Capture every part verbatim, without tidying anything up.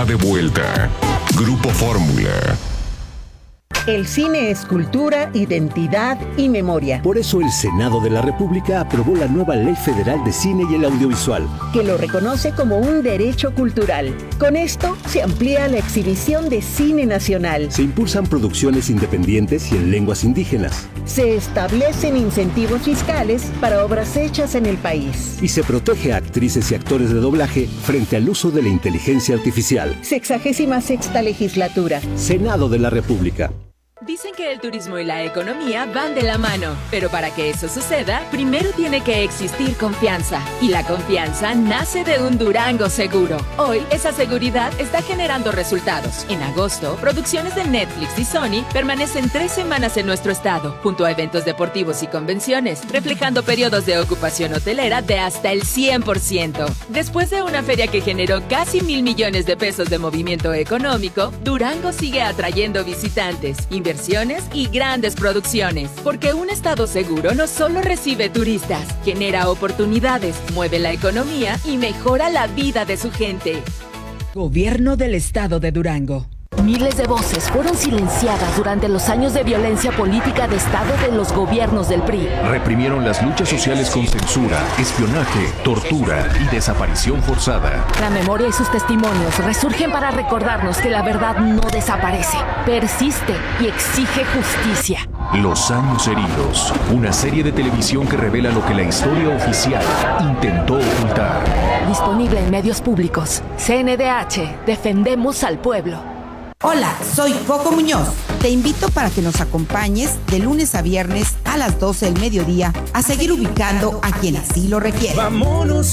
está de vuelta. Grupo Fórmula. El cine es cultura, identidad y memoria. Por eso el Senado de la República aprobó la nueva Ley Federal de Cine y el Audiovisual, que lo reconoce como un derecho cultural. Con esto se amplía la exhibición de cine nacional. Se impulsan producciones independientes y en lenguas indígenas. Se establecen incentivos fiscales para obras hechas en el país. Y se protege a actrices y actores de doblaje frente al uso de la inteligencia artificial. Sexagésima sexta legislatura. Senado de la República. Dicen que el turismo y la economía van de la mano, pero para que eso suceda, primero tiene que existir confianza. Y la confianza nace de un Durango seguro. Hoy, esa seguridad está generando resultados. En agosto, producciones de Netflix y Sony permanecen tres semanas en nuestro estado, junto a eventos deportivos y convenciones, reflejando periodos de ocupación hotelera de hasta el cien por ciento. Después de una feria que generó casi mil millones de pesos de movimiento económico, Durango sigue atrayendo visitantes, inversionistas, y grandes producciones, porque un estado seguro no solo recibe turistas, genera oportunidades, mueve la economía y mejora la vida de su gente. Gobierno del Estado de Durango. Miles de voces fueron silenciadas durante los años de violencia política de Estado de los gobiernos del P R I. Reprimieron las luchas sociales con censura, espionaje, tortura y desaparición forzada. La memoria y sus testimonios resurgen para recordarnos que la verdad no desaparece, persiste y exige justicia. Los años heridos, una serie de televisión que revela lo que la historia oficial intentó ocultar. Disponible en medios públicos. C N D H, defendemos al pueblo. Hola, soy Coco Muñoz. Te invito para que nos acompañes de lunes a viernes a las doce del mediodía a seguir ubicando a quien así lo requiere. Vámonos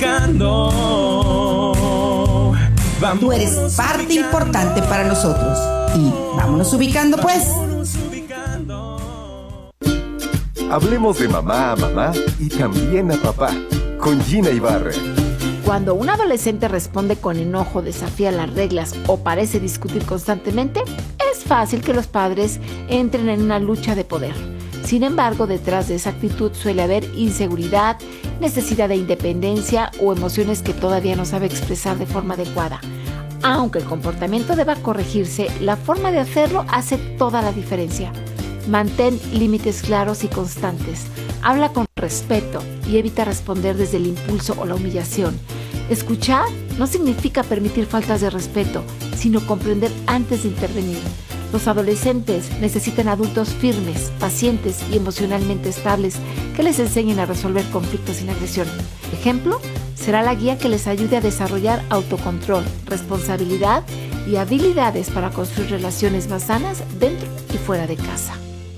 ubicando. Vámonos Tú eres parte ubicando. Importante para nosotros. Y vámonos ubicando pues. Vámonos ubicando. Hablemos de mamá a mamá y también a papá con Gina Ibarra. Cuando un adolescente responde con enojo, desafía las reglas o parece discutir constantemente, es fácil que los padres entren en una lucha de poder. Sin embargo, detrás de esa actitud suele haber inseguridad, necesidad de independencia o emociones que todavía no sabe expresar de forma adecuada. Aunque el comportamiento deba corregirse, la forma de hacerlo hace toda la diferencia. Mantén límites claros y constantes. Habla con respeto y evita responder desde el impulso o la humillación. Escuchar no significa permitir faltas de respeto, sino comprender antes de intervenir. Los adolescentes necesitan adultos firmes, pacientes y emocionalmente estables que les enseñen a resolver conflictos sin agresión. Ejemplo, será la guía que les ayude a desarrollar autocontrol, responsabilidad y habilidades para construir relaciones más sanas dentro y fuera de casa.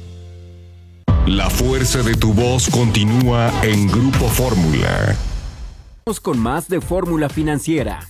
La fuerza de tu voz continúa en Grupo Fórmula. Vamos con más de Fórmula Financiera.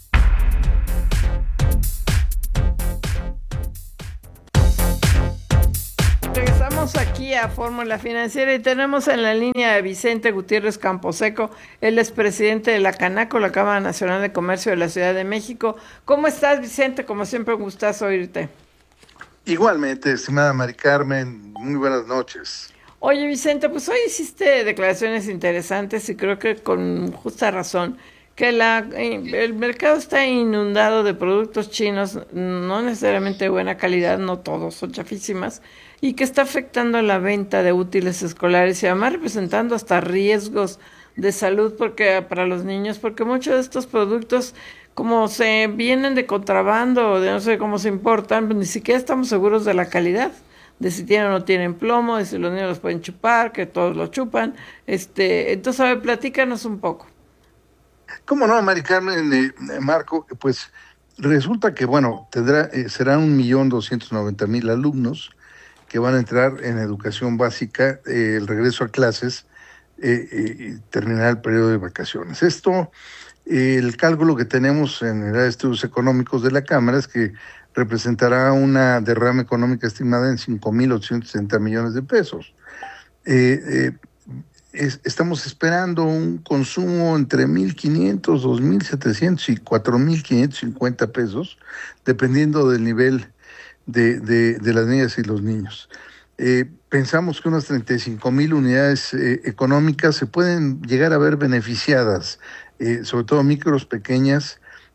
Regresamos aquí a Fórmula Financiera y tenemos en la línea a Vicente Gutiérrez Camposeco. Él es presidente de la Canaco, la Cámara Nacional de Comercio de la Ciudad de México. ¿Cómo estás, Vicente? Como siempre, un gustazo oírte. Igualmente, estimada Mari Carmen, muy buenas noches. Oye, Vicente, pues hoy hiciste declaraciones interesantes y creo que con justa razón, que la, el mercado está inundado de productos chinos, no necesariamente de buena calidad, no todos, son chafísimas, y que está afectando la venta de útiles escolares y además representando hasta riesgos de salud porque para los niños, porque muchos de estos productos, como se vienen de contrabando, de no sé cómo se importan, pues ni siquiera estamos seguros de la calidad, de si tienen o no tienen plomo, de si los niños los pueden chupar, que todos lo chupan. Este, entonces, a ver, platícanos un poco. ¿Cómo no, Mari Carmen, eh, Marco? Pues resulta que, bueno, tendrá eh, serán un millón doscientos noventa mil alumnos que van a entrar en educación básica, eh, el regreso a clases, eh, eh, y terminar el periodo de vacaciones. Esto, eh, el cálculo que tenemos en el área de estudios económicos de la Cámara es que representará una derrama económica estimada en cinco mil ochocientos sesenta millones de pesos. Eh, eh, es, estamos esperando un consumo entre mil quinientos, dos mil setecientos y cuatro mil quinientos cincuenta pesos, dependiendo del nivel de, de, de las niñas y los niños. Eh, pensamos que unas treinta y cinco mil unidades eh, económicas se pueden llegar a ver beneficiadas, eh, sobre todo micros, pequeñas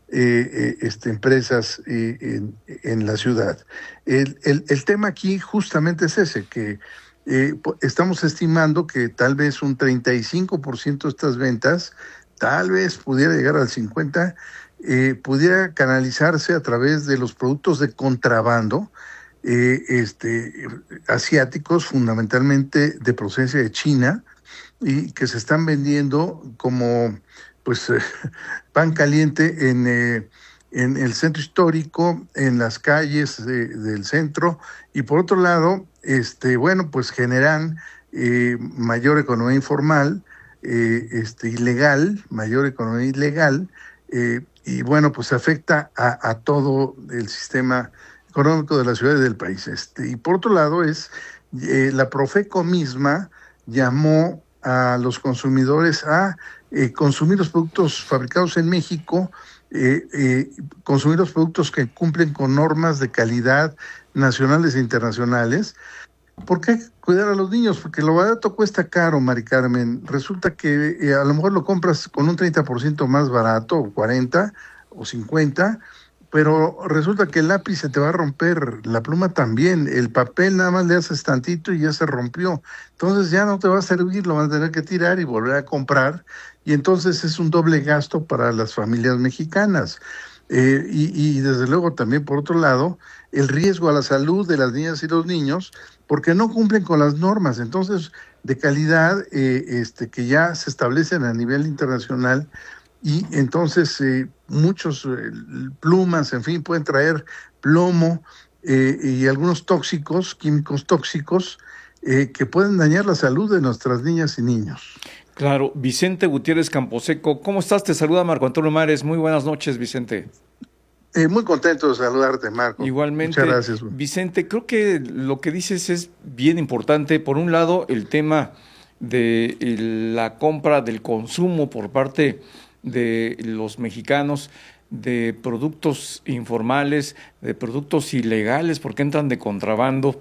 eh, eh, este, empresas eh, en, en la ciudad. El, el, el tema aquí justamente es ese, que eh, estamos estimando que tal vez un treinta y cinco por ciento de estas ventas, tal vez pudiera llegar al cincuenta por ciento, eh, pudiera canalizarse a través de los productos de contrabando, eh, este, asiáticos, fundamentalmente de procedencia de China, y que se están vendiendo como pues eh, pan caliente en, eh, en el centro histórico, en las calles de, del centro, y por otro lado, este, bueno, pues generan eh, mayor economía informal, eh, este, ilegal, mayor economía ilegal, eh, y bueno, pues afecta a, a todo el sistema económico de la ciudad y del país. Este, y por otro lado es, eh, la Profeco misma llamó a los consumidores a eh, consumir los productos fabricados en México, eh, eh, consumir los productos que cumplen con normas de calidad nacionales e internacionales. ¿Por qué cuidar a los niños? Porque lo barato cuesta caro, Mari Carmen. Resulta que eh, a lo mejor lo compras con un treinta por ciento más barato, o cuarenta o cincuenta, pero resulta que el lápiz se te va a romper, la pluma también, el papel nada más le haces tantito y ya se rompió. Entonces ya no te va a servir, lo van a tener que tirar y volver a comprar, y entonces es un doble gasto para las familias mexicanas. Eh, y, y desde luego también, por otro lado, el riesgo a la salud de las niñas y los niños, porque no cumplen con las normas, entonces, de calidad eh, este, que ya se establecen a nivel internacional. Y entonces eh, muchos eh, plumas, en fin, pueden traer plomo eh, y algunos tóxicos, químicos tóxicos, eh, que pueden dañar la salud de nuestras niñas y niños. Claro. Vicente Gutiérrez Camposeco, ¿cómo estás? Te saluda Marco Antonio Mares. Muy buenas noches, Vicente. Eh, muy contento de saludarte, Marco. Igualmente. Muchas gracias. Vicente, creo que lo que dices es bien importante. Por un lado, el tema de la compra, del consumo por parte de los mexicanos de productos informales, de productos ilegales, porque entran de contrabando,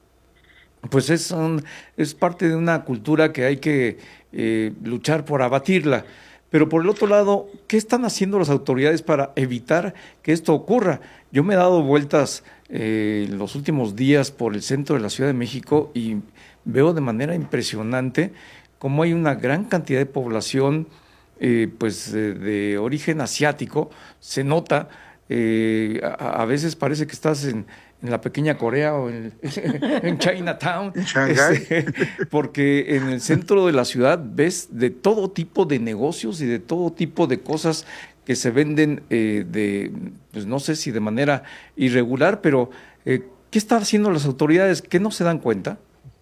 pues es, un, es parte de una cultura que hay que eh, luchar por abatirla. Pero por el otro lado, ¿qué están haciendo las autoridades para evitar que esto ocurra? Yo me he dado vueltas eh, los últimos días por el centro de la Ciudad de México y veo de manera impresionante cómo hay una gran cantidad de población Eh, pues eh, de origen asiático. Se nota, eh, a, a veces parece que estás en, en la pequeña Corea o en, en Chinatown, este, porque en el centro de la ciudad ves de todo tipo de negocios y de todo tipo de cosas que se venden eh, de, pues no sé si de manera irregular, pero eh, ¿qué están haciendo las autoridades? ¿Qué no se dan cuenta?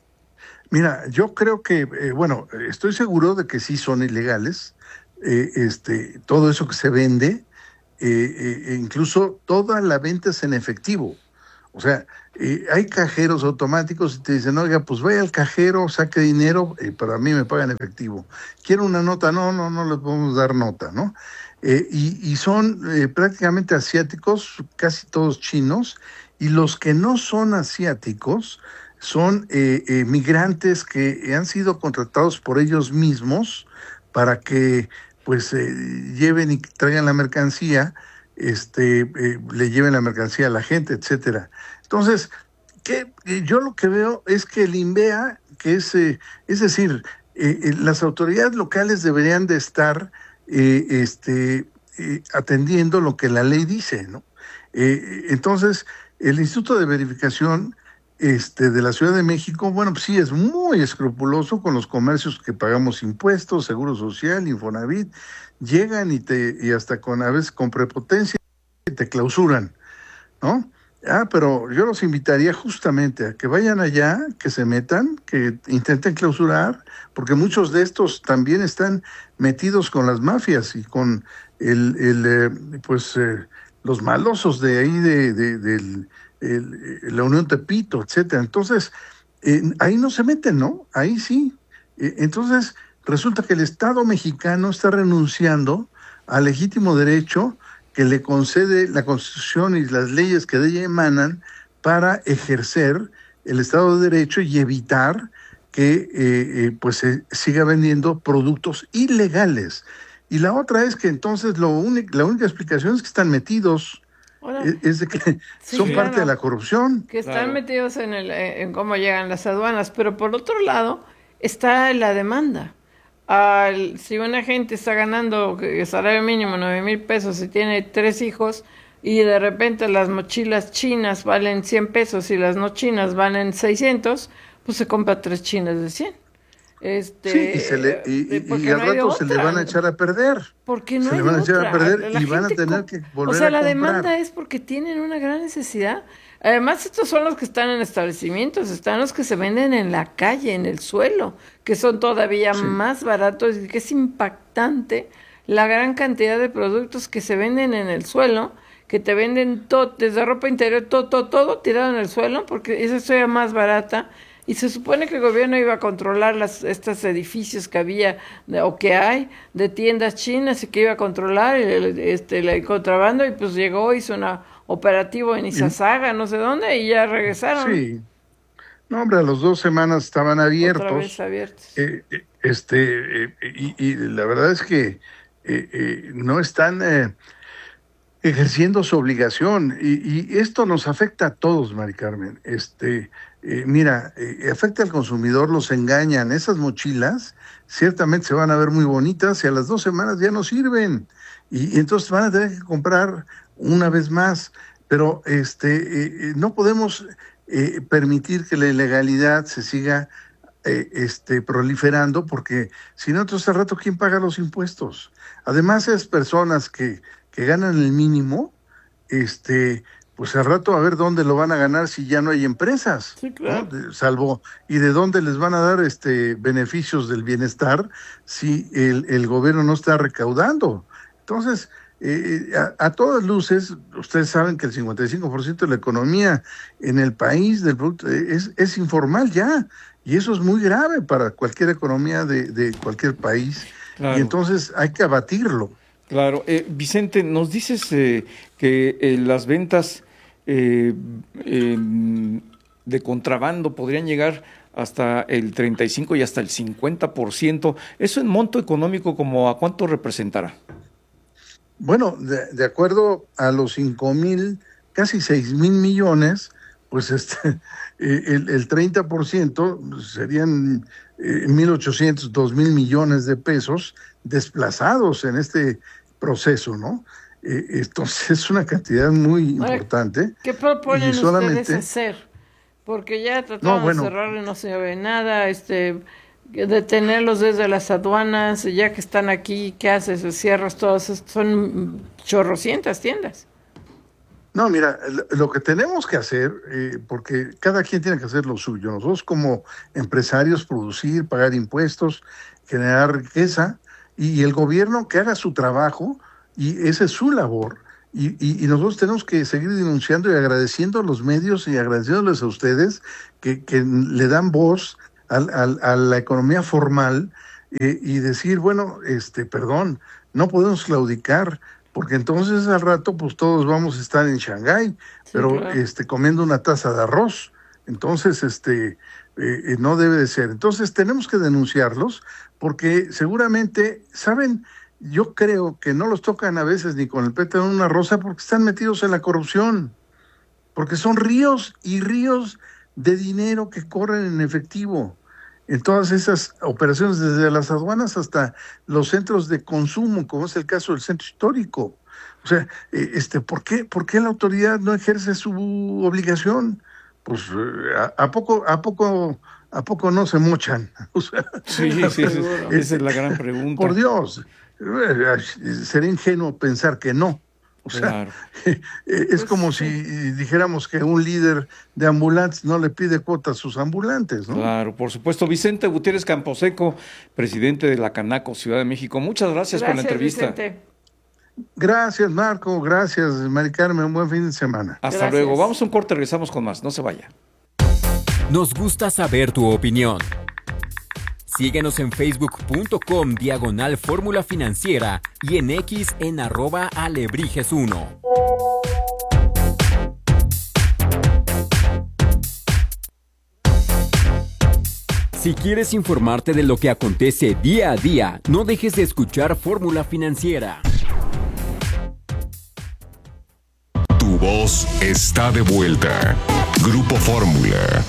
Mira, yo creo que, eh, bueno, estoy seguro de que sí son ilegales. Eh, este, todo eso que se vende, eh, eh, incluso toda la venta es en efectivo. O sea, eh, hay cajeros automáticos y te dicen, oiga, pues vaya al cajero, saque dinero, eh, pero a mí me pagan efectivo. ¿Quiero una nota? No, no, no les podemos dar nota, ¿no? Eh, y, y son eh, prácticamente asiáticos, casi todos chinos, y los que no son asiáticos son eh, eh, migrantes que han sido contratados por ellos mismos para que pues eh, lleven y traigan la mercancía, este, eh, le lleven la mercancía a la gente, etcétera. Entonces, que yo lo que veo es que el INVEA, que es, eh, es decir, eh, eh, las autoridades locales deberían de estar eh, este, eh, atendiendo lo que la ley dice, ¿no? Eh, entonces, el Instituto de Verificación Este, de la Ciudad de México, bueno, pues sí es muy escrupuloso con los comercios que pagamos impuestos, Seguro Social, Infonavit, llegan y te y hasta con a veces con prepotencia te clausuran, ¿no? Ah, pero yo los invitaría justamente a que vayan allá, que se metan, que intenten clausurar, porque muchos de estos también están metidos con las mafias y con el, el eh, pues eh, los malosos de ahí de, de, del El, la Unión Tepito, etcétera. Entonces, eh, ahí no se meten, ¿no? Ahí sí. Eh, entonces, resulta que el Estado mexicano está renunciando al legítimo derecho que le concede la Constitución y las leyes que de ella emanan para ejercer el Estado de Derecho y evitar que eh, eh, pues se siga vendiendo productos ilegales. Y la otra es que entonces lo único, la única explicación es que están metidos, es, es de que sí, son claro, parte de la corrupción. Que están claro. metidos en, el, en cómo llegan las aduanas, pero por otro lado está la demanda. Al, si una gente está ganando el salario mínimo nueve mil pesos y tiene tres hijos y de repente las mochilas chinas valen cien pesos y las no chinas valen seiscientos, pues se compra tres chinas de cien. Este, sí, y, se le, y, y, y al no rato se le van a echar a perder. Porque no se hay le van a echar otra. a perder la y van a tener co- que volver a O sea, a la comprar. demanda es porque tienen una gran necesidad. Además, estos son los que están en establecimientos, están los que se venden en la calle, en el suelo, que son todavía sí. más baratos y que es impactante la gran cantidad de productos que se venden en el suelo, que te venden todo, desde ropa interior, todo, todo, todo tirado en el suelo, porque esa es todavía más barata. Y se supone que el gobierno iba a controlar las, estos edificios que había de, o que hay de tiendas chinas y que iba a controlar el, este, el contrabando, y pues llegó, hizo un operativo en Izazaga, no sé dónde, y ya regresaron. Sí. No, hombre, a las dos semanas estaban abiertos. Otra vez abiertos. Eh, eh, este, eh, y, y la verdad es que eh, eh, no están eh, ejerciendo su obligación. Y, y esto nos afecta a todos, Mari Carmen. Este... Eh, mira, eh, afecta al consumidor, los engañan. Esas mochilas ciertamente se van a ver muy bonitas y a las dos semanas ya no sirven. Y, y entonces van a tener que comprar una vez más. Pero este eh, no podemos eh, permitir que la ilegalidad se siga eh, este, proliferando, porque si no, entonces al rato, ¿quién paga los impuestos? Además, esas personas que, que ganan el mínimo, este... pues al rato a ver dónde lo van a ganar si ya no hay empresas, sí, claro. ¿no? De, salvo, y de dónde les van a dar este beneficios del bienestar si el, el gobierno no está recaudando. Entonces, eh, a, a todas luces, ustedes saben que el cincuenta y cinco por ciento de la economía en el país del producto es, es informal ya, y eso es muy grave para cualquier economía de, de cualquier país, claro. Y entonces hay que abatirlo. Claro. Eh, Vicente, nos dices eh, que eh, las ventas eh, eh, de contrabando podrían llegar hasta el treinta y cinco y hasta el cincuenta por ciento. ¿Eso en monto económico como a cuánto representará? Bueno, de, de acuerdo a los cinco mil, casi seis mil millones, pues este el, el treinta por ciento serían eh, mil ochocientos, dos mil millones de pesos desplazados en este proceso, ¿no? Eh, entonces es una cantidad muy Ahora, importante. ¿Qué proponen y solamente... ustedes hacer? Porque ya trataron no, bueno, de cerrar y no se ve nada, este, detenerlos desde las aduanas, ya que están aquí, ¿qué haces? Cierras todas, son chorrocientas tiendas. No, mira, lo que tenemos que hacer, eh, porque cada quien tiene que hacer lo suyo, nosotros como empresarios producir, pagar impuestos, generar riqueza, y el gobierno que haga su trabajo, y esa es su labor, y, y, y nosotros tenemos que seguir denunciando y agradeciendo a los medios y agradeciéndoles a ustedes que, que le dan voz a, a, a la economía formal, eh, y decir, bueno, este, perdón, no podemos claudicar, porque entonces al rato pues todos vamos a estar en Shanghái, sí, pero claro. este, comiendo una taza de arroz. Entonces, este, eh, no debe de ser. Entonces tenemos que denunciarlos, porque seguramente, ¿saben? Yo creo que no los tocan a veces ni con el pétalo de una rosa, porque están metidos en la corrupción, porque son ríos y ríos de dinero que corren en efectivo en todas esas operaciones, desde las aduanas hasta los centros de consumo, como es el caso del centro histórico. O sea, este, ¿por qué, por qué la autoridad no ejerce su obligación? Pues a, a poco, a poco, a poco no se mochan. O sea, sí, sí, sí, sí, esa es la gran pregunta. Por Dios, sería ingenuo pensar que no. O sea, claro. es pues, como sí. si dijéramos que un líder de ambulantes no le pide cuota a sus ambulantes, ¿no? Claro, por supuesto. Vicente Gutiérrez Camposeco, presidente de la Canaco Ciudad de México. Muchas gracias, gracias por la entrevista. Vicente. Gracias, Marco. Gracias, Mari Carmen. Un buen fin de semana. Hasta gracias. luego. Vamos a un corte, regresamos con más. No se vaya. Nos gusta saber tu opinión. Síguenos en facebook.com diagonal Fórmula Financiera y en X en arroba alebrijes uno. Si quieres informarte de lo que acontece día a día, no dejes de escuchar Fórmula Financiera. Tu voz está de vuelta. Grupo Fórmula.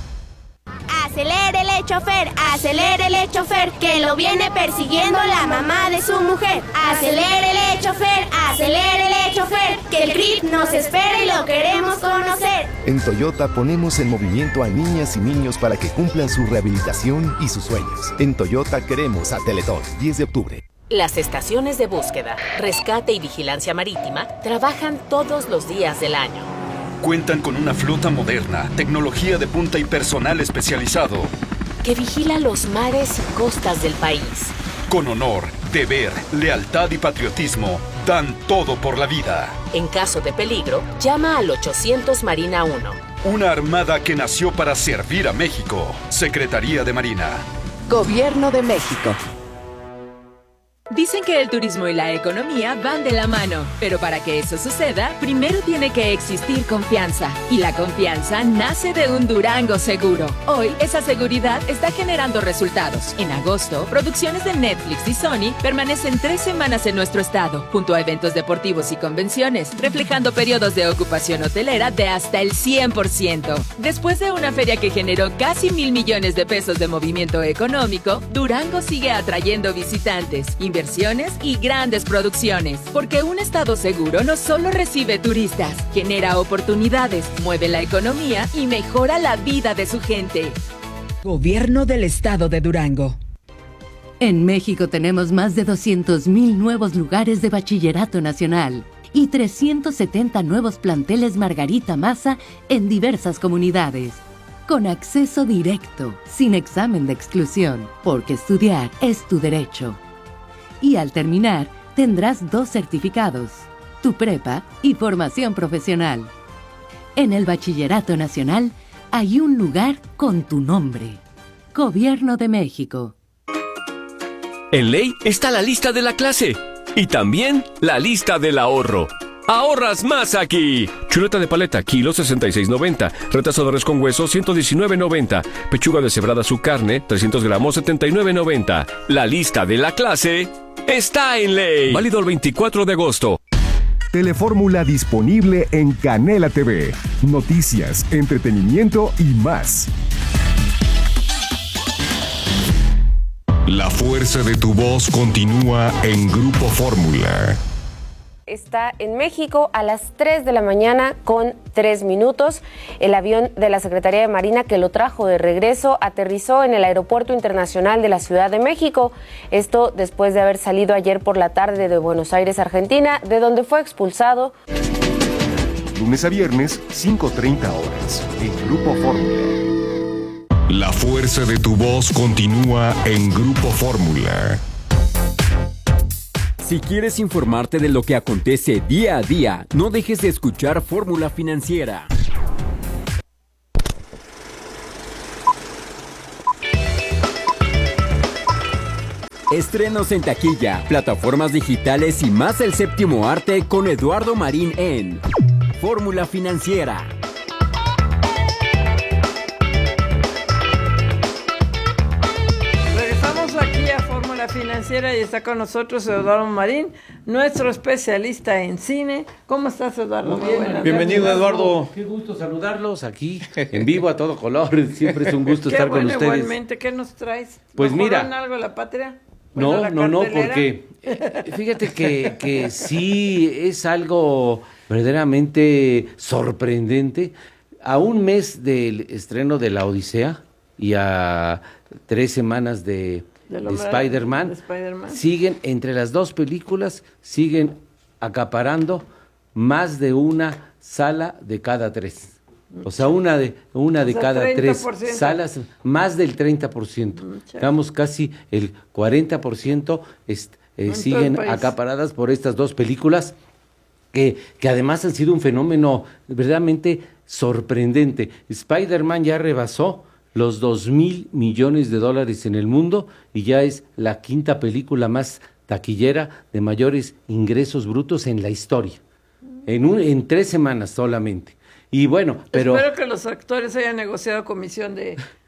Acelérele, chofer, acelérele, chofer, que lo viene persiguiendo la mamá de su mujer. Acelérele, chofer, acelérele, chofer, que el C R I P nos espera y lo queremos conocer. En Toyota ponemos en movimiento a niñas y niños para que cumplan su rehabilitación y sus sueños. En Toyota queremos a Teletón, diez de octubre. Las estaciones de búsqueda, rescate y vigilancia marítima trabajan todos los días del año. Cuentan con una flota moderna, tecnología de punta y personal especializado que vigila los mares y costas del país. Con honor, deber, lealtad y patriotismo, dan todo por la vida. En caso de peligro, llama al ochocientos Marina uno. Una armada que nació para servir a México. Secretaría de Marina. Gobierno de México. Dicen que el turismo y la economía van de la mano, pero para que eso suceda, primero tiene que existir confianza. Y la confianza nace de un Durango seguro. Hoy, esa seguridad está generando resultados. En agosto, producciones de Netflix y Sony permanecen tres semanas en nuestro estado, junto a eventos deportivos y convenciones, reflejando periodos de ocupación hotelera de hasta el cien por ciento. Después de una feria que generó casi mil millones de pesos de movimiento económico, Durango sigue atrayendo visitantes, inversiones y grandes producciones, porque un estado seguro no solo recibe turistas, genera oportunidades, mueve la economía y mejora la vida de su gente. Gobierno del Estado de Durango. En México tenemos más de doscientos mil nuevos lugares de bachillerato nacional y trescientos setenta nuevos planteles Margarita Maza en diversas comunidades, con acceso directo, sin examen de exclusión, porque estudiar es tu derecho. Y al terminar, tendrás dos certificados, tu prepa y formación profesional. En el Bachillerato Nacional hay un lugar con tu nombre. Gobierno de México. En ley está la lista de la clase y también la lista del ahorro. ¡Ahorras más aquí! Chuleta de paleta, kilo sesenta y seis noventa. Retazo de res con hueso, ciento diecinueve noventa. Pechuga deshebrada su carne, trescientos gramos, setenta y nueve noventa. La lista de la clase está en ley. Válido el veinticuatro de agosto. Telefórmula disponible en Canela T V. Noticias, entretenimiento y más. La fuerza de tu voz continúa en Grupo Fórmula. Está en México a las tres de la mañana con tres minutos. El avión de la Secretaría de Marina que lo trajo de regreso aterrizó en el Aeropuerto Internacional de la Ciudad de México. Esto después de haber salido ayer por la tarde de Buenos Aires, Argentina, de donde fue expulsado. Lunes a viernes, cinco treinta horas, en Grupo Fórmula. La fuerza de tu voz continúa en Grupo Fórmula. Si quieres informarte de lo que acontece día a día, no dejes de escuchar Fórmula Financiera. Estrenos en taquilla, plataformas digitales y más el séptimo arte con Eduardo Marín en Fórmula Financiera. Aquí a Fórmula Financiera y está con nosotros Eduardo Marín, nuestro especialista en cine. ¿Cómo estás, Eduardo? Bien, bienvenido, Eduardo. Qué gusto saludarlos aquí en vivo a todo color. Siempre es un gusto Qué estar bueno, con ustedes. Igualmente, ¿qué nos traes? Pues mira, algo de la patria? Bueno, no, no, no, cartelera. porque fíjate que, que sí es algo verdaderamente sorprendente. A un mes del estreno de La Odisea y a tres semanas de de, de Spider-Man, Spider siguen, entre las dos películas, siguen acaparando más de una sala de cada tres. O sea, una de, una de o sea, cada tres salas, más del treinta por ciento. Digamos, casi el cuarenta por ciento est, eh, siguen acaparadas por estas dos películas, que, que además han sido un fenómeno verdaderamente sorprendente. Spider-Man ya rebasó los dos mil millones de dólares en el mundo y ya es la quinta película más taquillera de mayores ingresos brutos en la historia, en, un, en tres semanas solamente. Y bueno, pero... Espero que los actores hayan negociado comisión de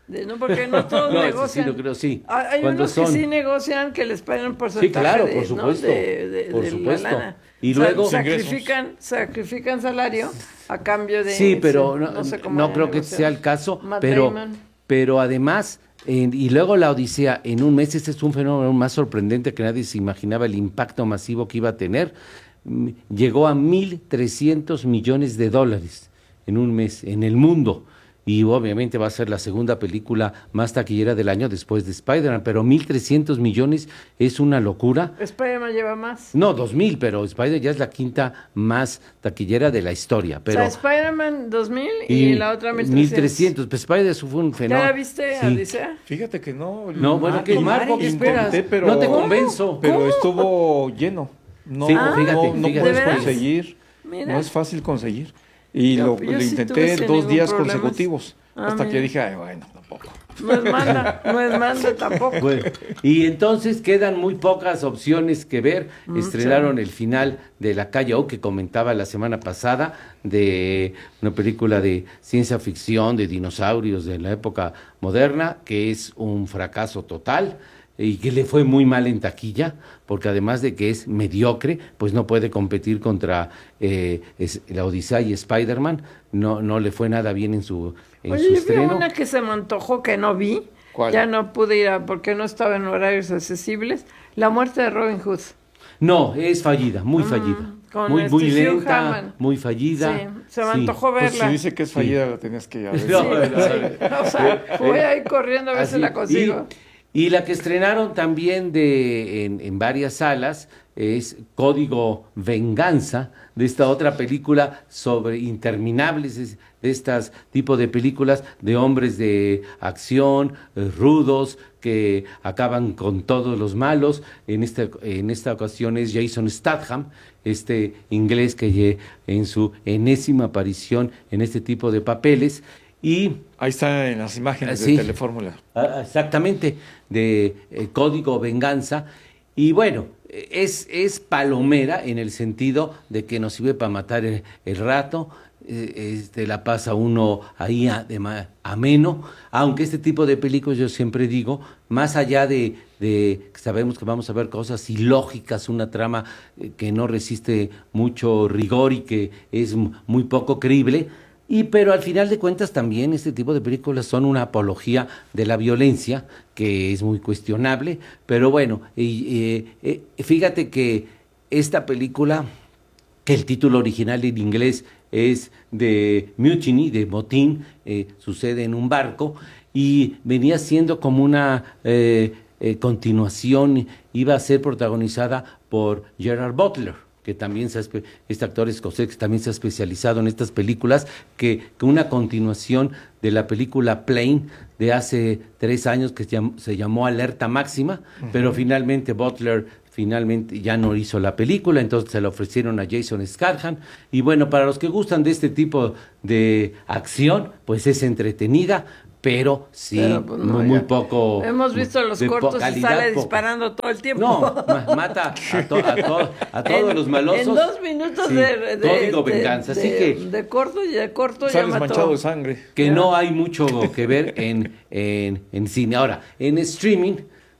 De, no, porque no todos no, negocian. Sí, lo creo, sí. Hay Cuando unos son... que sí negocian que les paguen un porcentaje. Sí, claro, de, por supuesto. ¿no? de, de, por de supuesto. La lana. Y o sea, luego sacrifican, sacrifican salario a cambio de. Sí, pero ese, no, no, sé cómo no creo que negociar. sea el caso. Matt Pero, Damon. pero además, en, y luego la Odisea, en un mes, este es un fenómeno más sorprendente que nadie se imaginaba el impacto masivo que iba a tener. Mm, Llegó a mil trescientos millones de dólares en un mes en el mundo. Y obviamente va a ser la segunda película más taquillera del año después de Spider-Man, pero mil trescientos millones es una locura. Spider-Man lleva más. No, dos mil, pero Spider ya es la quinta más taquillera de la historia. Pero, o sea, Spider-Man dos mil y, y la otra mil trescientos. mil trescientos, pues Spider fue un fenómeno. ¿Ya la viste, sí. Odisea? Fíjate que no. No, bueno, ¿qué, Marco? ¿Qué esperas? Intenté, pero, no te convenzo. Pero ¿Cómo? estuvo lleno. No, sí, no, fíjate, no, no fíjate. puedes conseguir. Mira. No es fácil conseguir. Y Yo- lo, yo lo sí intenté tuve dos sin días ningún consecutivos. problema. Ah, hasta mira. que dije, ay, bueno, tampoco. No es manda, no es manda tampoco. Bueno, y entonces quedan muy pocas opciones que ver. Mm, Estrenaron sí. el final de La Calle O, que comentaba la semana pasada, de una película de ciencia ficción, de dinosaurios de la época moderna, que es un fracaso total y que le fue muy mal en taquilla, porque además de que es mediocre, pues no puede competir contra eh, es, la Odisea y Spider-Man. No, no le fue nada bien en su, en Oye, su yo vi estreno. una que se me antojó que no vi. ¿Cuál? Ya no pude ir a, porque no estaba en horarios accesibles. La muerte de Robin Hood. No, es fallida, muy fallida. con Muy, muy este Hugh lenta, Jackman. muy fallida. Sí, se me Sí. antojó Pues verla. si dice que es fallida, la tenías que ir a ver. No, Sí, no, sí. no. O sea, voy a ir corriendo a ver Así, si la consigo. Y, y la que estrenaron también de en, en varias salas es Código Venganza, de esta otra película sobre interminables, es- de estas tipo de películas de hombres de acción, eh, rudos, que acaban con todos los malos. En esta, en esta ocasión es Jason Statham, este inglés que lle- en su enésima aparición en este tipo de papeles. Y ahí está en las imágenes Sí. de Telefórmula. Ah, exactamente, de eh, Código Venganza. Y bueno, eh, es, es palomera en el sentido de que nos sirve para matar el, el rato, eh, este, la pasa uno ahí a- de ma- ameno, aunque este tipo de películas, yo siempre digo, más allá de, de que sabemos que vamos a ver cosas ilógicas, una trama eh, que no resiste mucho rigor y que es m- muy poco creíble. Y pero al final de cuentas también este tipo de películas son una apología de la violencia, que es muy cuestionable, pero bueno, y, eh, eh, fíjate que esta película, que el título original en inglés es de Mutiny, de motín, eh, sucede en un barco, y venía siendo como una eh, eh, continuación, iba a ser protagonizada por Gerard Butler, que también se ha espe- este actor escocés que también se ha especializado en estas películas, que, que una continuación de la película Plane de hace tres años que se llam- se llamó Alerta Máxima, Ujú. pero finalmente Butler finalmente ya no hizo la película, entonces se la ofrecieron a Jason Statham, y bueno, para los que gustan de este tipo de acción, pues es entretenida, pero sí, Pero, pues, no, muy, muy ya. poco. Hemos visto los de po- cortos y calidad sale poco. disparando todo el tiempo. No, ma- mata a, to- a, to- a todos En- los malosos. En dos minutos Sí, de, de- Código de- Venganza, de- así que de corto y de corto ya Sales mató. manchado de sangre. que no hay mucho que ver en, en, en cine. Ahora, en streaming,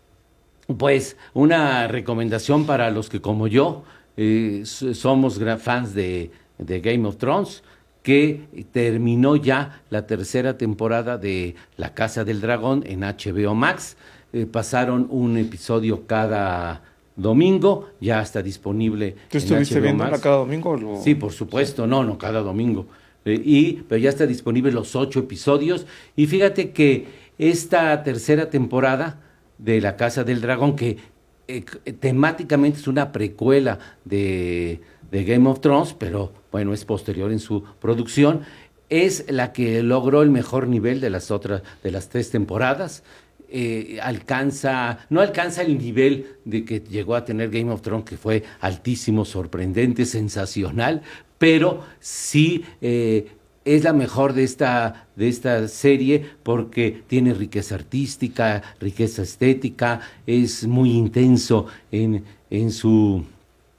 pues una recomendación para los que como yo eh, s- somos gran fans de, de Game of Thrones, que terminó ya la tercera temporada de La Casa del Dragón en H B O Max. Eh, pasaron un episodio cada domingo, ya está disponible. ¿Tú en estuviste H B O viéndola Max. cada domingo? o lo- Sí, por supuesto, no, no, cada domingo. Eh, y, pero ya está disponible los ocho episodios. Y fíjate que esta tercera temporada de La Casa del Dragón, que eh, temáticamente es una precuela de, de Game of Thrones, pero bueno, es posterior en su producción, es la que logró el mejor nivel de las otras, de las tres temporadas. Eh, alcanza, no alcanza el nivel de que llegó a tener Game of Thrones, que fue altísimo, sorprendente, sensacional, pero sí eh, es la mejor de esta, de esta serie porque tiene riqueza artística, riqueza estética, es muy intenso en, en su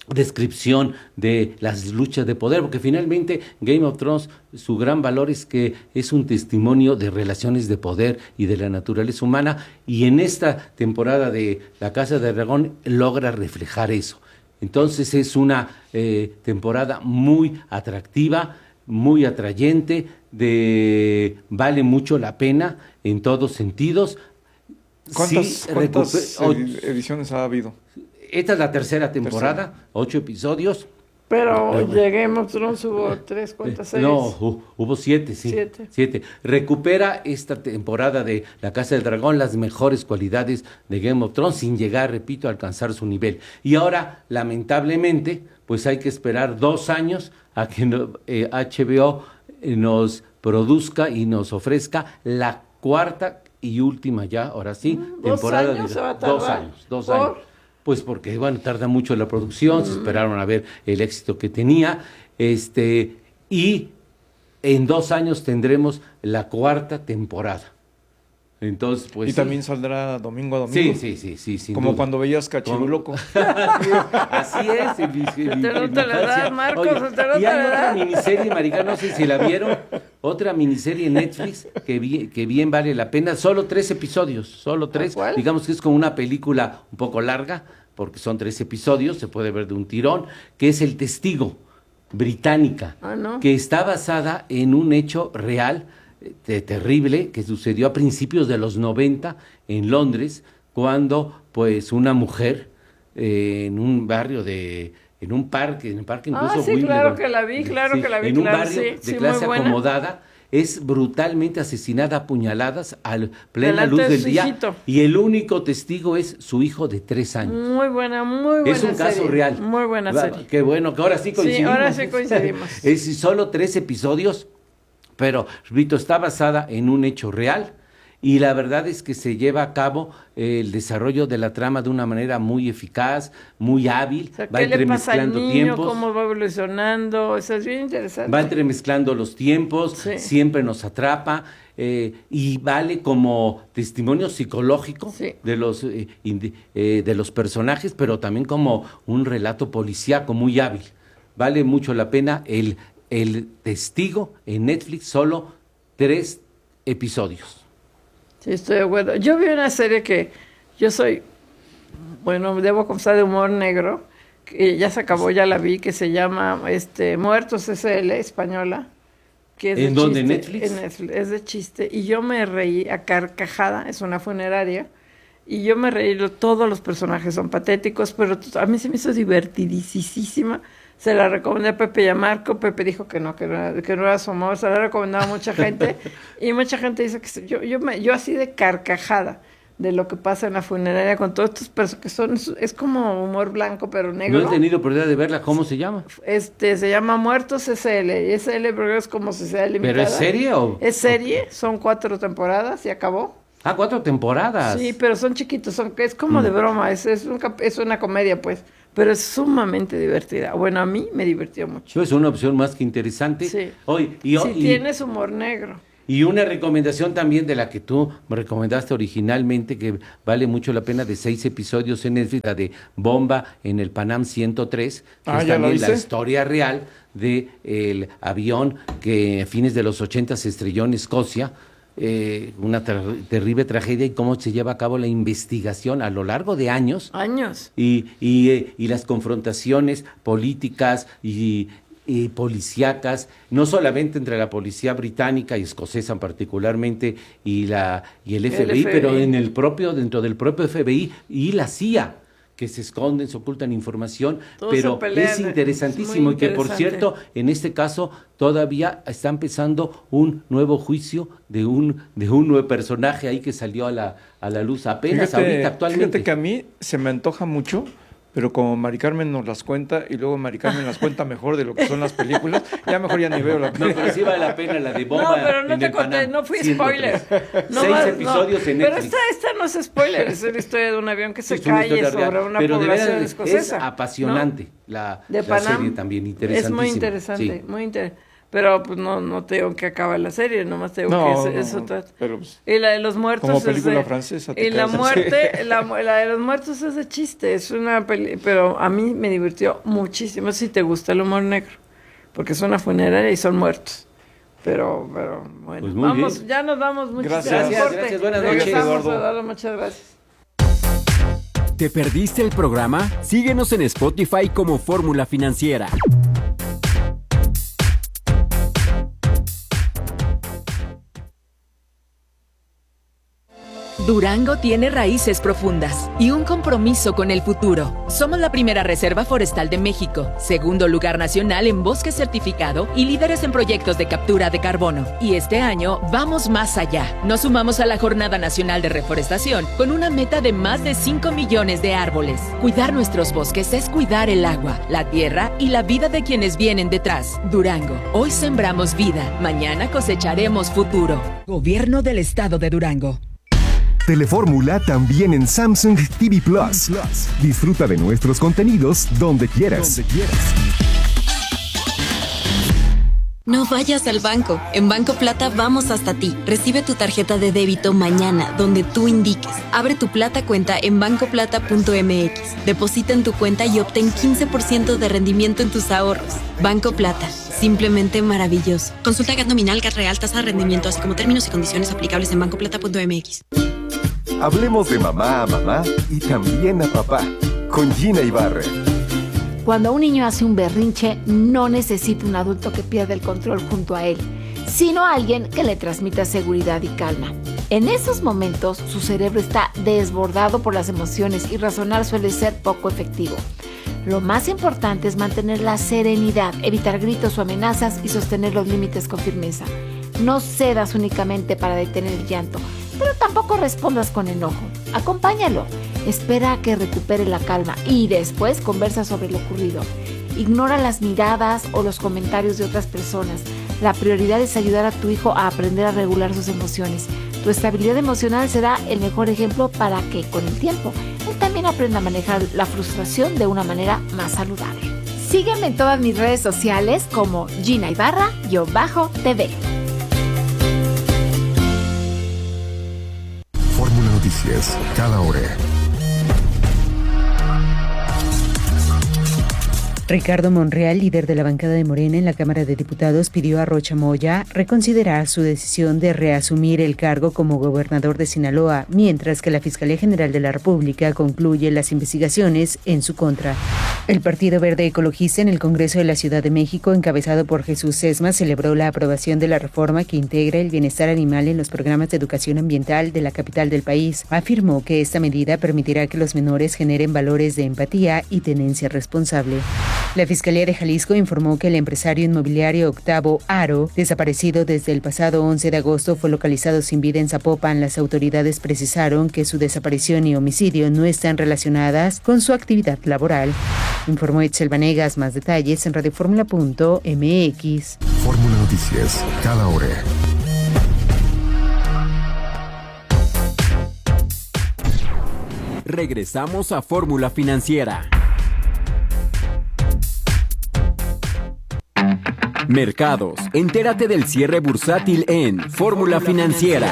descripción de las luchas de poder, porque finalmente Game of Thrones, su gran valor es que es un testimonio de relaciones de poder y de la naturaleza humana, y en esta temporada de La Casa de Dragón logra reflejar eso. Entonces es una eh, temporada muy atractiva, muy atrayente, de vale mucho la pena en todos sentidos. ¿Cuántas, Sí, cuántas recuper- ediciones ha habido? Esta es la tercera temporada, tercera. ocho episodios. Pero lleguemos, of Thrones hubo tres, ¿cuántas series? No, hu- hubo siete, sí. Siete. Siete. Recupera esta temporada de La Casa del Dragón las mejores cualidades de Game of Thrones sin llegar, repito, a alcanzar su nivel. Y ahora, lamentablemente, pues hay que esperar dos años a que no, eh, H B O eh, nos produzca y nos ofrezca la cuarta y última ya, ahora sí, Mm, temporada ¿dos años de se va a dos tardar? años, dos ¿Por? años. Pues porque, bueno, tarda mucho la producción, se esperaron a ver el éxito que tenía, este, y en dos años tendremos la cuarta temporada. Entonces, pues y sí. también saldrá domingo a domingo. Sí, sí, sí, sí, sin Como duda. cuando veías Cachiruloco. Así es. En mi, en mi- Te en mi nota la edad, infancia. Marcos, Oye, te nota y hay la otra edad. miniserie, Marica, no sé si la vieron, otra miniserie en Netflix que, bi- que bien vale la pena, solo tres episodios, solo tres, ¿Cuál? digamos que es como una película un poco larga, porque son tres episodios, se puede ver de un tirón, que es El Testigo, británica, Ah, ¿no? que está basada en un hecho real, eh, terrible, que sucedió a principios de los noventa en Londres, cuando pues una mujer eh, en un barrio de, en un parque, en el parque incluso Ah, sí, Wimbledon, claro que la vi, claro sí, que la vi, en un claro, barrio sí, de sí, muy clase buena. acomodada, es brutalmente asesinada a puñaladas al plena Delante luz de del su día, hijito. y el único testigo es su hijo de tres años. Muy buena, muy buena Es un caso serie. real. Muy buena Va, serie. Qué bueno, que ahora sí coincidimos. Sí, ahora sí coincidimos. Es solo tres episodios, pero, repito, está basada en un hecho real, y la verdad es que se lleva a cabo eh, el desarrollo de la trama de una manera muy eficaz, muy hábil, O sea, va ¿qué le pasa al entremezclando niño? tiempos. ¿Cómo va evolucionando? Eso es bien interesante. Va entremezclando los tiempos, Sí. siempre nos atrapa, eh, y vale como testimonio psicológico de los eh, indi- eh, de los personajes, pero también como un relato policíaco muy hábil. Vale mucho la pena el, el Testigo en Netflix, solo tres episodios. Sí, estoy de acuerdo. Yo vi una serie que yo soy, bueno, debo confesar, de humor negro, que ya se acabó, ya la vi, que se llama este Muertos S L, española. Que es ¿En de dónde, chiste, Netflix? en Netflix? Es de chiste. Y yo me reí a carcajada, es una funeraria. Y yo me reí, lo- todos los personajes son patéticos, pero t- a mí se me hizo divertidísima. Se la recomendé a Pepe y a Marco. Pepe dijo que no, que no, era- que no era su amor. Se la recomendaba a mucha gente. Y mucha gente dice que se- yo, yo, me, yo así de carcajada de lo que pasa en la funeraria con todos estos personajes que son, es, es como humor blanco pero negro. No he tenido oportunidad de verla, ¿cómo se llama? Este, se llama Muertos S L. Y S L porque es como si sea limitada. ¿Pero es serie o...? Es serie, son cuatro temporadas y acabó. Ah, cuatro temporadas. Sí, pero son chiquitos, son, es como de Mm. broma, es, es, un cap- es una comedia, pues, pero es sumamente divertida. Bueno, a mí me divirtió mucho. Es una opción más que interesante. Sí. Hoy, y, Si y- tienes humor negro. Y una recomendación también de la que tú me recomendaste originalmente, que vale mucho la pena, de seis episodios en Netflix, la de Bomba en el Panam ciento tres, que Ah, es ¿ya la también la viste? historia real de el avión que a fines de los ochenta se estrelló en Escocia. Eh, una ter- terrible tragedia, y cómo se lleva a cabo la investigación a lo largo de años. Años. Y, y, eh, y las confrontaciones políticas y, y policíacas, no solamente entre la policía británica y escocesa particularmente y la y el F B I, El F B I. pero en el propio, dentro del propio F B I y la C I A, que se esconden, se ocultan información, Todos pero se pelean, es es interesantísimo, muy y que por interesante. cierto, en este caso todavía está empezando un nuevo juicio de un de un nuevo personaje ahí que salió a la a la luz apenas Fíjate, ahorita actualmente. fíjate que a mí se me antoja mucho, pero como Mari Carmen nos las cuenta y luego Mari Carmen las cuenta mejor de lo que son las películas, ya mejor ya ni veo la No, película. pero sí vale la pena la de Bomba. No, pero no en te el conté, Panam no fui ciento spoiler. tres. No Seis más, no. episodios en Pero Netflix. esta, esta no es spoiler, es la historia de un avión que se Sí, es una cae historia sobre real, una pero de población veras escocesa. es apasionante ¿no? la, De la Panam. serie también, Es interesantísima. muy interesante, Sí. muy interesante. Pero pues no, no te digo que acaba la serie, nomás te digo no, que no, eso no, trata. Pero, pues, y la de los muertos como película es de, francesa. Te y la casas. muerte, la, la de los muertos es de chiste, es una peli, pero a mí me divirtió muchísimo si te gusta el humor negro, porque es una funeraria y son muertos. Pero, pero bueno, pues vamos, bien. ya nos vamos. Muchas Gracias, gracias, gracias. Buenas noches, Eduardo. Eduardo. Muchas gracias. ¿Te perdiste el programa? Síguenos en Spotify como Fórmula Financiera. Durango tiene raíces profundas y un compromiso con el futuro. Somos la primera reserva forestal de México, segundo lugar nacional en bosque certificado y líderes en proyectos de captura de carbono. Y este año vamos más allá. Nos sumamos a la Jornada Nacional de Reforestación con una meta de más de cinco millones de árboles. Cuidar nuestros bosques es cuidar el agua, la tierra y la vida de quienes vienen detrás. Durango, hoy sembramos vida, mañana cosecharemos futuro. Gobierno del Estado de Durango. Telefórmula también en Samsung T V Plus. Disfruta de nuestros contenidos donde quieras. Donde quieras. No vayas al banco. En Banco Plata vamos hasta ti. Recibe tu tarjeta de débito mañana, donde tú indiques. Abre tu Plata cuenta en banco plata punto m x. Deposita en tu cuenta y obtén quince por ciento de rendimiento en tus ahorros. Banco Plata. Simplemente maravilloso. Consulta G A T nominal, G A T real, tasa de rendimiento, así como términos y condiciones aplicables en banco plata punto m x. Hablemos de mamá a mamá y también a papá, con Gina Ibarra. Cuando un niño hace un berrinche, no necesita un adulto que pierda el control junto a él, sino alguien que le transmita seguridad y calma. En esos momentos, su cerebro está desbordado por las emociones y razonar suele ser poco efectivo. Lo más importante es mantener la serenidad, evitar gritos o amenazas y sostener los límites con firmeza. No cedas únicamente para detener el llanto, pero tampoco respondas con enojo. Acompáñalo, espera a que recupere la calma y después conversa sobre lo ocurrido. Ignora las miradas o los comentarios de otras personas. La prioridad es ayudar a tu hijo a aprender a regular sus emociones. Tu estabilidad emocional será el mejor ejemplo para que, con el tiempo, él también aprenda a manejar la frustración de una manera más saludable. Sígueme en todas mis redes sociales como Gina Ibarra-T V. Fórmula Noticias, cada hora. Ricardo Monreal, líder de la bancada de Morena en la Cámara de Diputados, pidió a Rocha Moya reconsiderar su decisión de reasumir el cargo como gobernador de Sinaloa, mientras que la Fiscalía General de la República concluye las investigaciones en su contra. El Partido Verde Ecologista en el Congreso de la Ciudad de México, encabezado por Jesús Sesma, celebró la aprobación de la reforma que integra el bienestar animal en los programas de educación ambiental de la capital del país. Afirmó que esta medida permitirá que los menores generen valores de empatía y tenencia responsable. La Fiscalía de Jalisco informó que el empresario inmobiliario Octavo Aro, desaparecido desde el pasado once de agosto, fue localizado sin vida en Zapopan. Las autoridades precisaron que su desaparición y homicidio no están relacionadas con su actividad laboral. Informó Itzel Vanegas. Más detalles en radioformula punto m x. Fórmula Noticias, cada hora. Regresamos a Fórmula Financiera. Mercados. Entérate del cierre bursátil en Fórmula Financiera.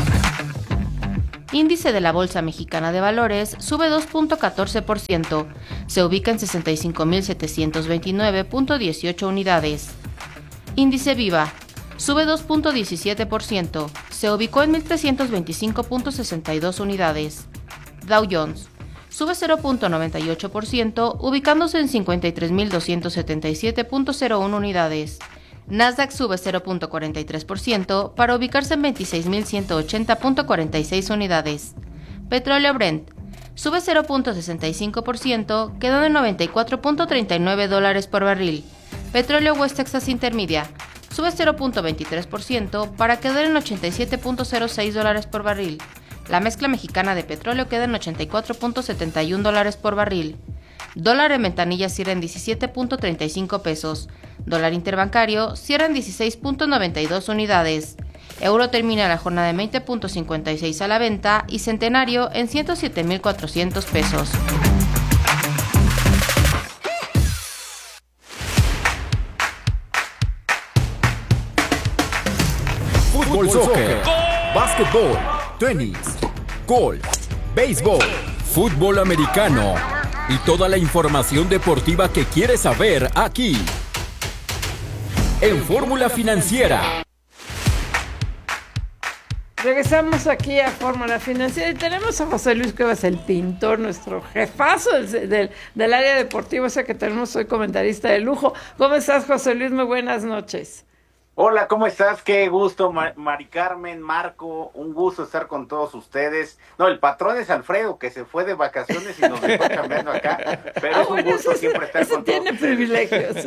Índice de la Bolsa Mexicana de Valores sube dos punto catorce por ciento. Se ubica en sesenta y cinco mil setecientos veintinueve punto dieciocho unidades. Índice Viva sube dos punto diecisiete por ciento. Se ubicó en mil trescientos veinticinco punto sesenta y dos unidades. Dow Jones sube cero punto noventa y ocho por ciento, ubicándose en cincuenta y tres mil doscientos setenta y siete punto cero uno unidades. Nasdaq sube cero punto cuarenta y tres por ciento para ubicarse en veintiséis mil ciento ochenta punto cuarenta y seis unidades. Petróleo Brent sube cero punto sesenta y cinco por ciento, quedando en noventa y cuatro punto treinta y nueve dólares por barril. Petróleo West Texas Intermedia sube cero punto veintitrés por ciento para quedar en ochenta y siete punto cero seis dólares por barril. La mezcla mexicana de petróleo queda en ochenta y cuatro punto setenta y uno dólares por barril. Dólar en ventanilla cierra en diecisiete punto treinta y cinco pesos. Dólar interbancario cierra en dieciséis punto noventa y dos unidades. Euro termina la jornada en veinte punto cincuenta y seis a la venta y centenario en ciento siete mil cuatrocientos pesos. fútbol, soccer, básquetbol, tenis, golf, béisbol, fútbol americano y toda la información deportiva que quieres saber aquí en Fórmula Financiera. Regresamos aquí a Fórmula Financiera y tenemos a José Luis Cuevas, el pintor, nuestro jefazo del, del, del área deportiva, o sea que tenemos hoy comentarista de lujo. ¿Cómo estás, José Luis? Muy buenas noches. Hola, ¿cómo estás? Qué gusto, Mar- Mari Carmen, Marco, un gusto estar con todos ustedes. No, el patrón es Alfredo, que se fue de vacaciones y nos dejó cambiando acá, pero Ah, es un bueno, gusto ese- siempre estar ese con todos tiene ustedes. privilegios.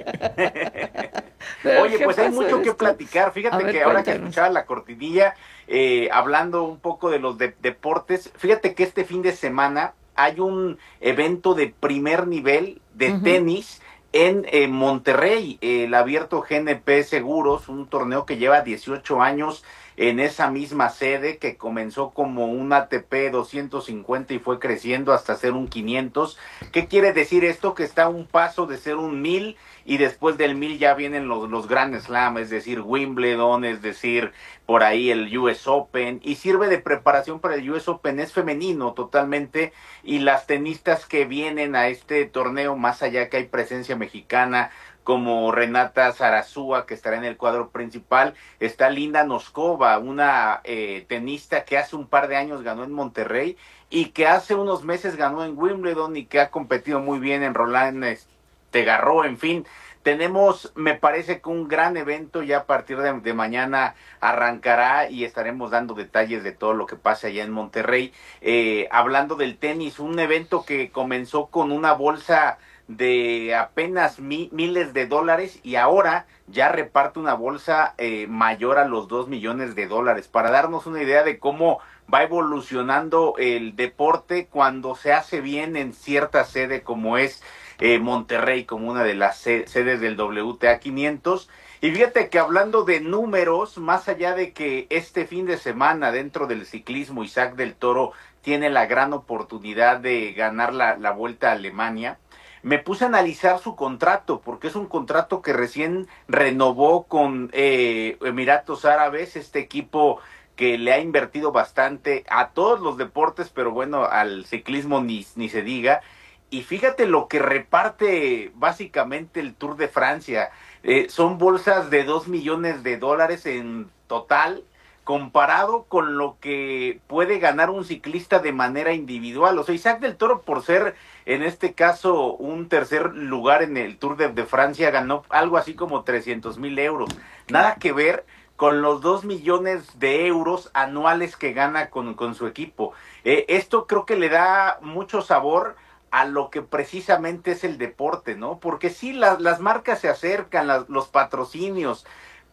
Pero, Oye, ¿qué pues hay pasó mucho que esto? platicar. A Fíjate ver, que ahora que cuéntanos. escuchaba la cortinilla, eh, hablando un poco de los de- deportes, fíjate que este fin de semana hay un evento de primer nivel de Ujú. tenis en eh, Monterrey, eh, el Abierto G N P Seguros, un torneo que lleva dieciocho años en esa misma sede, que comenzó como un A T P doscientos cincuenta y fue creciendo hasta ser un quinientos. ¿Qué quiere decir esto? Que está a un paso de ser un mil, y después del mil ya vienen los, los Grand Slam, es decir, Wimbledon, es decir, por ahí el U S Open, y sirve de preparación para el U S Open. Es femenino totalmente, y las tenistas que vienen a este torneo, más allá que hay presencia mexicana, como Renata Zarazúa, que estará en el cuadro principal, está Linda Noskova, una eh, tenista que hace un par de años ganó en Monterrey y que hace unos meses ganó en Wimbledon y que ha competido muy bien en Roland este, Garros, en fin. Tenemos, me parece que un gran evento, ya a partir de, de mañana arrancará y estaremos dando detalles de todo lo que pasa allá en Monterrey. Eh, hablando del tenis, un evento que comenzó con una bolsa de apenas mi, miles de dólares y ahora ya reparte una bolsa eh, mayor a los dos millones de dólares, para darnos una idea de cómo va evolucionando el deporte cuando se hace bien en cierta sede como es eh, Monterrey, como una de las se- sedes del W T A quinientos. Y fíjate que hablando de números, más allá de que este fin de semana dentro del ciclismo Isaac del Toro tiene la gran oportunidad de ganar la, la Vuelta a Alemania, me puse a analizar su contrato, porque es un contrato que recién renovó con eh, Emiratos Árabes, este equipo que le ha invertido bastante a todos los deportes, pero bueno, al ciclismo ni, ni se diga. Y fíjate lo que reparte básicamente el Tour de Francia. Eh, son bolsas de dos millones de dólares en total, comparado con lo que puede ganar un ciclista de manera individual. O sea, Isaac del Toro, por ser en este caso un tercer lugar en el Tour de, de Francia, ganó algo así como trescientos mil euros. Nada que ver con los dos millones de euros anuales que gana con, con su equipo. Eh, esto creo que le da mucho sabor a lo que precisamente es el deporte, ¿no? Porque sí, la, las marcas se acercan, las, los patrocinios,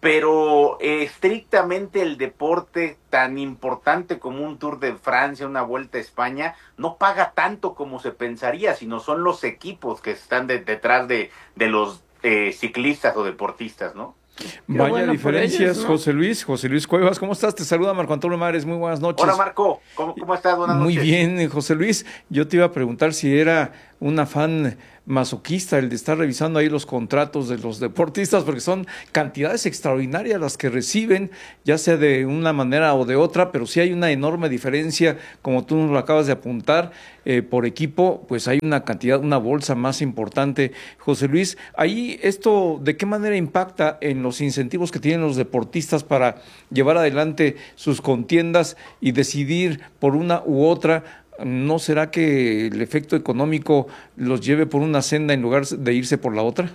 pero eh, estrictamente el deporte tan importante como un Tour de Francia, una Vuelta a España, no paga tanto como se pensaría, sino son los equipos que están de, detrás de, de los eh, ciclistas o deportistas, ¿no? Vaya bueno por diferencias, ellos, ¿no? José Luis, José Luis Cuevas, ¿cómo estás? Te saluda Marco Antonio Mares, muy buenas noches. Hola Marco, ¿cómo, cómo estás? Buenas Muy noches. bien, José Luis, yo te iba a preguntar si era un afán masoquista el de estar revisando ahí los contratos de los deportistas, porque son cantidades extraordinarias las que reciben, ya sea de una manera o de otra, pero sí hay una enorme diferencia, como tú nos lo acabas de apuntar, eh, por equipo, pues hay una cantidad, una bolsa más importante. José Luis, ahí esto, ¿de qué manera impacta en los incentivos que tienen los deportistas para llevar adelante sus contiendas y decidir por una u otra? ¿No será que el efecto económico los lleve por una senda en lugar de irse por la otra?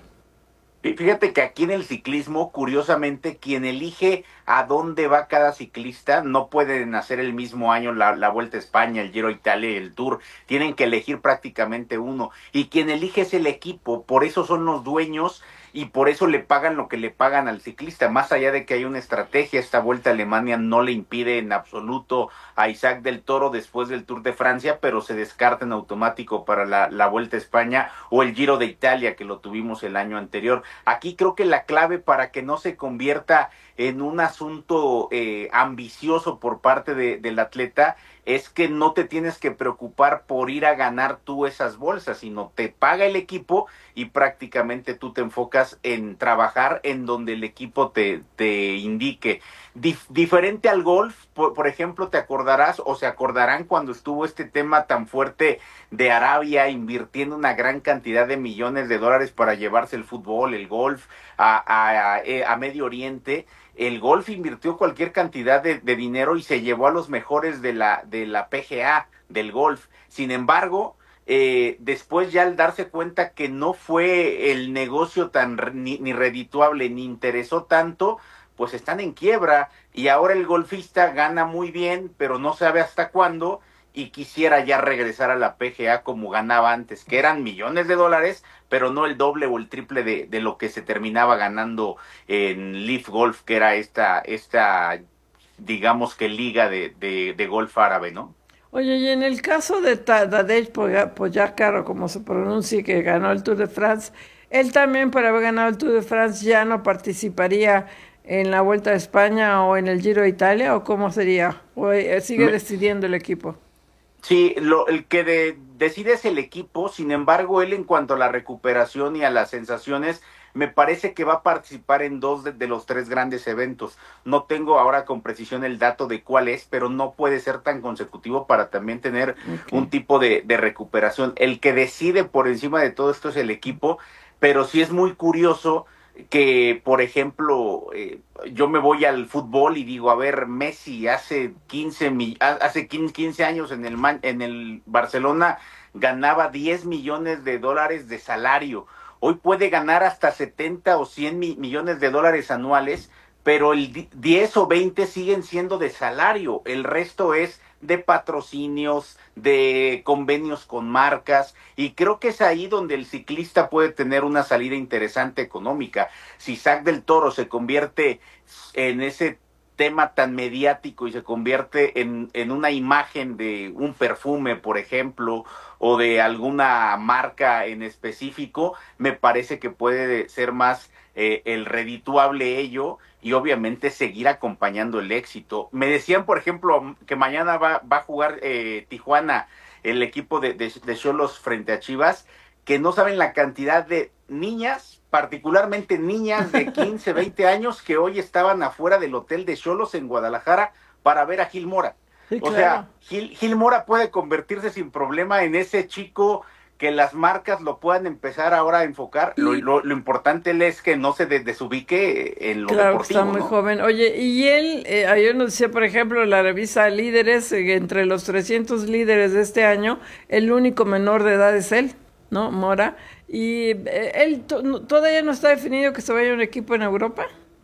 Y fíjate que aquí en el ciclismo, curiosamente, quien elige a dónde va cada ciclista, no pueden hacer el mismo año la, la Vuelta a España, el Giro Italia y el Tour. Tienen que elegir prácticamente uno. Y quien elige es el equipo, por eso son los dueños y por eso le pagan lo que le pagan al ciclista. Más allá de que hay una estrategia, esta Vuelta a Alemania no le impide en absoluto a Isaac del Toro después del Tour de Francia, pero se descarta en automático para la, la Vuelta a España o el Giro de Italia, que lo tuvimos el año anterior. Aquí creo que la clave para que no se convierta en un asunto eh, ambicioso por parte de, del atleta es que no te tienes que preocupar por ir a ganar tú esas bolsas, sino te paga el equipo y prácticamente tú te enfocas en trabajar en donde el equipo te, te indique. Dif- diferente al golf, por, por ejemplo, te acordarás o se acordarán cuando estuvo este tema tan fuerte de Arabia invirtiendo una gran cantidad de millones de dólares para llevarse el fútbol, el golf a, a, a, a Medio Oriente. El golf invirtió cualquier cantidad de, de dinero y se llevó a los mejores de la, de la P G A, del golf. Sin embargo, eh, después ya al darse cuenta que no fue el negocio tan ni, ni redituable, ni interesó tanto, pues están en quiebra y ahora el golfista gana muy bien, pero no sabe hasta cuándo y quisiera ya regresar a la P G A como ganaba antes, que eran millones de dólares, pero no el doble o el triple de, de lo que se terminaba ganando en Leaf Golf, que era esta, esta digamos que liga de, de, de golf árabe, ¿no? Oye, y en el caso de Tadej Pogačar, o como se pronuncie, que ganó el Tour de France, él también, por haber ganado el Tour de France, ya no participaría en la Vuelta a España o en el Giro de Italia, ¿o cómo sería? ¿O sigue Me... decidiendo el equipo? Sí, lo, el que de, decide es el equipo. Sin embargo, él en cuanto a la recuperación y a las sensaciones, me parece que va a participar en dos de, de los tres grandes eventos. No tengo ahora con precisión el dato de cuál es, pero no puede ser tan consecutivo para también tener okay. un tipo de, de recuperación. El que decide por encima de todo esto es el equipo, pero sí es muy curioso que, por ejemplo, eh, yo me voy al fútbol y digo, a ver, Messi hace quince, hace quince años en el, en el Barcelona ganaba diez millones de dólares de salario. Hoy puede ganar hasta setenta o cien millones de dólares anuales, pero el diez o veinte siguen siendo de salario. El resto es de patrocinios, de convenios con marcas, y creo que es ahí donde el ciclista puede tener una salida interesante económica. Si Isaac del Toro se convierte en ese tema tan mediático y se convierte en, en una imagen de un perfume, por ejemplo, o de alguna marca en específico, me parece que puede ser más eh, el redituable ello y obviamente seguir acompañando el éxito. Me decían, por ejemplo, que mañana va, va a jugar eh, Tijuana, el equipo de de Xolos frente a Chivas, que no saben la cantidad de niñas, particularmente niñas de quince, veinte años, que hoy estaban afuera del hotel de Xolos en Guadalajara para ver a Gil Mora. Sí, o claro. sea, Gil, Gil Mora puede convertirse sin problema en ese chico que las marcas lo puedan empezar ahora a enfocar. Lo, lo, lo importante es que no se desubique en lo claro, deportivo. Está muy ¿no? joven. Oye, y él, eh, ayer nos decía, por ejemplo, la revista Líderes, eh, entre los trescientos líderes de este año, el único menor de edad es él, ¿no? Mora. Y eh, él to- todavía no está definido que se vaya a un equipo en Europa.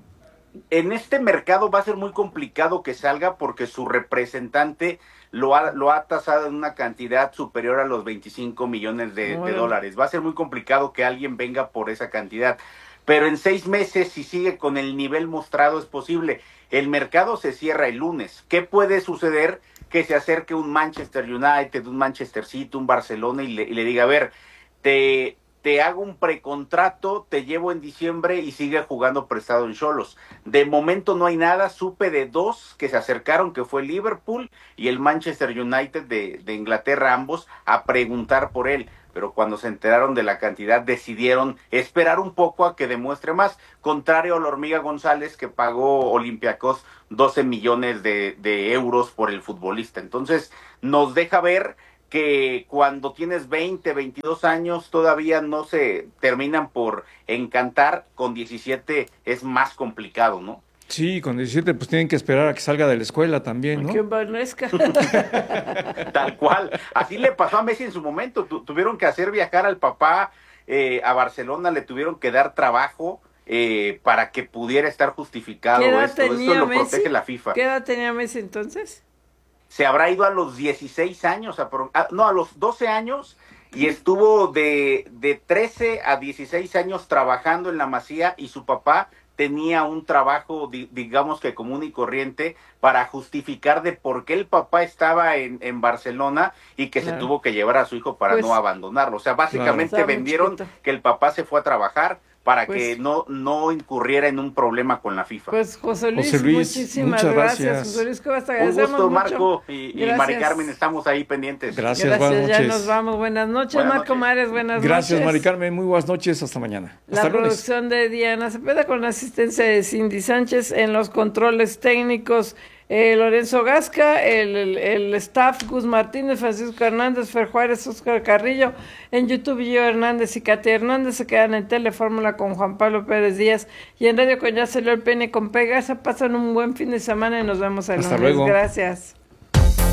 En este mercado va a ser muy complicado que salga porque su representante lo ha, lo ha tasado en una cantidad superior a los veinticinco millones de, bueno. de dólares. Va a ser muy complicado que alguien venga por esa cantidad. Pero en seis meses, si sigue con el nivel mostrado, es posible. El mercado se cierra el lunes. ¿Qué puede suceder? Que se acerque un Manchester United, un Manchester City, un Barcelona y le, y le diga, a ver, te... te hago un precontrato, te llevo en diciembre y sigue jugando prestado en Xolos. De momento no hay nada, supe de dos que se acercaron, que fue Liverpool y el Manchester United de, de Inglaterra, ambos, a preguntar por él. Pero cuando se enteraron de la cantidad, decidieron esperar un poco a que demuestre más, contrario a la Hormiga González, que pagó Olympiacos doce millones de, de euros por el futbolista. Entonces, nos deja ver que cuando tienes veinte, veintidós años todavía no se terminan por encantar, con diecisiete es más complicado, ¿no? Sí, con diecisiete pues tienen que esperar a que salga de la escuela también, ¿no? Que envanezca. Tal cual. Así le pasó a Messi en su momento. Tu, tuvieron que hacer viajar al papá eh, a Barcelona, le tuvieron que dar trabajo eh, para que pudiera estar justificado. ¿Qué edad esto, tenía esto lo Messi? protege la FIFA. ¿Qué edad tenía Messi entonces? Se habrá ido a los dieciséis años, a, a, no, a los doce años, y estuvo de, de trece a dieciséis años trabajando en la Masía, y su papá tenía un trabajo, di, digamos que común y corriente, para justificar de por qué el papá estaba en, en Barcelona y que claro. se tuvo que llevar a su hijo para pues, no abandonarlo. O sea, básicamente claro. vendieron que el papá se fue a trabajar, para Pues- que no, no incurriera en un problema con la FIFA. Pues José Luis, José Luis, muchísimas muchas gracias. gracias. José Luis Cuevas, te Un agradecemos gusto, mucho. Marco y, y Gracias. Mari Carmen, estamos ahí pendientes. Gracias, Gracias, buenas ya noches. nos vamos. Buenas noches, Buenas Marco noches. Mares, buenas Gracias, noches. Mari Carmen, muy buenas noches, hasta mañana. La Hasta lunes. producción de Diana Cepeda con la asistencia de Cindy Sánchez en los controles técnicos. Eh, Lorenzo Gasca, el, el, el staff Gus Martínez, Francisco Hernández, Fer Juárez, Óscar Carrillo, en YouTube Gio Hernández y Katia Hernández, se quedan en Telefórmula con Juan Pablo Pérez Díaz y en Radio con Ya salió el pene con Pegasa. Pasan un buen fin de semana y nos vemos el Hasta lunes. luego. Gracias.